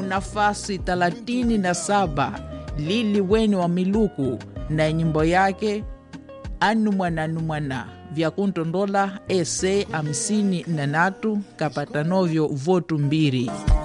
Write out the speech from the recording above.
nafasi 37 Lili Weni wa Miluku na nyimbo yake Anumwana vya kuntondola ese 53 kapata novyo votu 2.